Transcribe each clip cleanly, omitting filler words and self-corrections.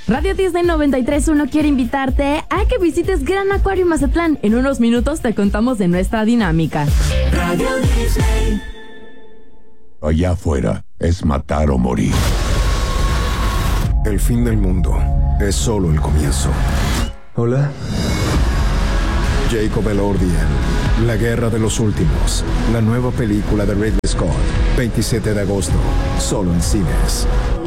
Radio Disney 93.1 quiere invitarte a que visites Gran Acuario Mazatlán. En unos minutos te contamos de nuestra dinámica. Radio Disney. Allá afuera es matar o morir. El fin del mundo es solo el comienzo. Hola. Jacob Elordian, La Guerra de los Últimos, la nueva película de Ridley Scott, 27 de agosto, solo en cines.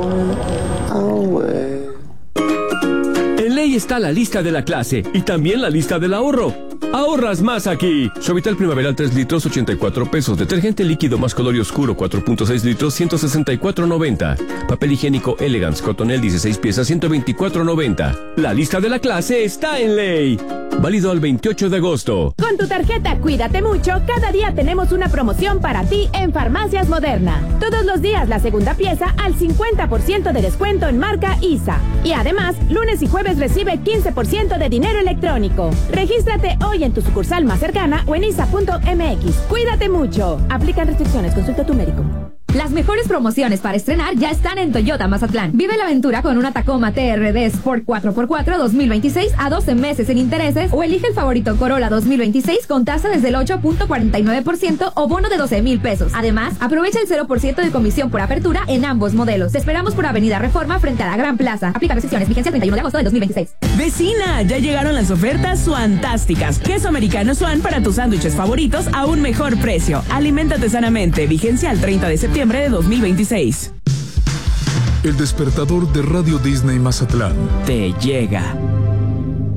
En Ley está la lista de la clase y también la lista del ahorro. ¡Ahorras más aquí! Suavitel Primaveral 3 litros, 84 pesos. Detergente líquido más color y oscuro, 4.6 litros, 164.90. Papel higiénico Elegance Cotonel 16 piezas, 124.90. La lista de la clase está en Ley. Válido al 28 de agosto. Con tu tarjeta Cuídate Mucho, cada día tenemos una promoción para ti en Farmacias Moderna. Todos los días la segunda pieza al 50% de descuento en marca ISA. Y además, lunes y jueves recibe 15% de dinero electrónico. Regístrate hoy en tu sucursal más cercana o en isa.mx. Cuídate mucho. Aplican restricciones. Consulta a tu médico. Las mejores promociones para estrenar ya están en Toyota Mazatlán. Vive la aventura con una Tacoma TRD Sport 4x4 2026 a 12 meses sin intereses o elige el favorito Corolla 2026 con tasa desde el 8.49% o bono de 12,000 pesos. Además, aprovecha el 0% de comisión por apertura en ambos modelos. Te esperamos por Avenida Reforma frente a la Gran Plaza. Aplica restricciones. Vigencia el 31 de agosto de 2026. Vecina, ya llegaron las ofertas Suantásticas. Queso americano Suan para tus sándwiches favoritos a un mejor precio. Aliméntate sanamente. Vigencia el 30 de septiembre de 2026. El despertador de Radio Disney Mazatlán te llega.